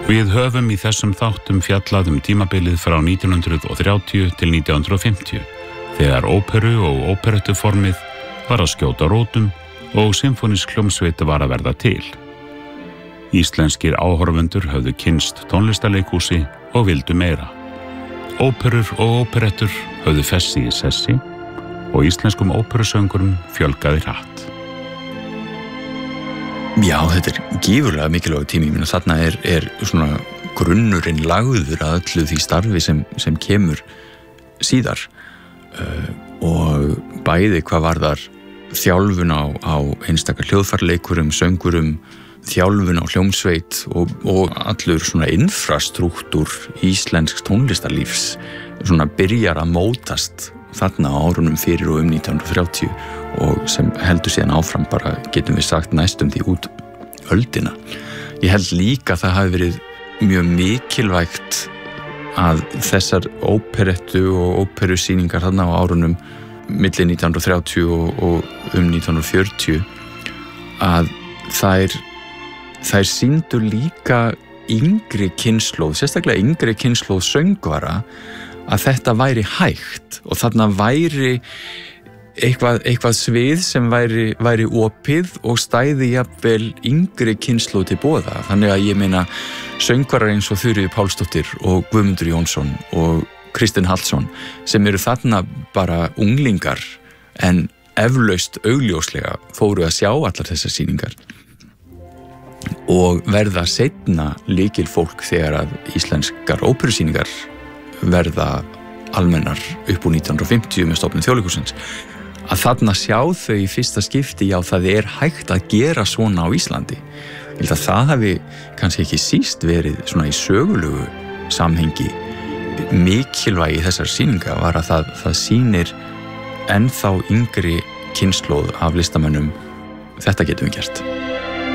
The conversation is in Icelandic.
Við höfum í þessum þáttum fjallað tímabilið frá 1930 til 1950, þegar óperu og óperettuformið var að skjóta rótum og symfónísk hljómsveit var að verða til. Íslenskir áhorfendur höfðu kynnst tónlistarleikhúsi og vildu meira. Óperur og óperettur höfðu fessi í sessi og íslenskum óperusöngurum fjölgaði hratt. Já, þetta gífurlega mikilvægur tími. Þarna er svona grunnurinn lagður að öllu því starfi sem kemur síðar og bæði hvað varðar þjálfun á einstakar hljóðfæraleikurum, söngurum, þjálfun á hljómsveit og allur svona infrastruktúr íslensks tónlistarlífs svona byrjar að mótast þarna á árunum fyrir og 1930 og sem heldur síðan áfram bara, getum við sagt, næstum því út öldina. Ég held líka að það hafi verið mjög mikilvægt að þessar óperettu og óperusýningar þarna á árunum milli 1930 og 1940 að þær sýndu líka yngri kynslóð, sérstaklega yngri kynslóð söngvara, að þetta væri hægt og þarna væri eitthvað svið sem væri opið og stæði jafnvel yngri kynslóð til boða. Þannig að ég meina söngvarar eins og Þuríður Pálsdóttir og Guðmundur Jónsson og Kristinn Hallsson sem eru þarna bara unglingar en eflaust augljóslega fóru að sjá allar þessar sýningar og verða seinna lykilfólk þegar að íslenskar óperusýningar verða almennar upp úr 1950 með stofnun Þjóðleikhússins. Að þarna sjá þau í fyrsta skipti, já, það er hægt að gera svona á Íslandi. Ég held að það hafi kannski ekki síst verið svona í sögulegu samhengi mikilvægi þessar sýninga var að það sýnir ennþá yngri kynslóð af listamönnum þetta getum við gert.